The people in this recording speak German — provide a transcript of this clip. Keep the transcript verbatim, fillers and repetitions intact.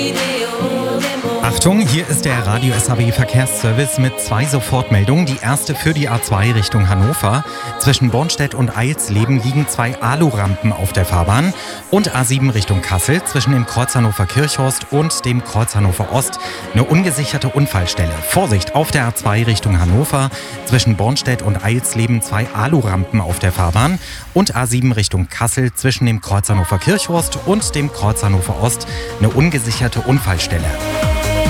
Achtung, hier ist der Radio S H B Verkehrsservice mit zwei Sofortmeldungen. Die erste für die A zwei Richtung Hannover. Zwischen Bornstedt und Eilsleben liegen zwei Alurampen auf der Fahrbahn. Und A sieben Richtung Kassel zwischen dem Kreuz Hannover Kirchhorst und dem Kreuz Hannover Ost eine ungesicherte Unfallstelle. Vorsicht, auf der A zwei Richtung Hannover zwischen Bornstedt und Eilsleben zwei Alurampen auf der Fahrbahn. Und A sieben Richtung Kassel zwischen dem Kreuz Hannover Kirchhorst und dem Kreuz Hannover Ost eine ungesicherte Unfallstelle.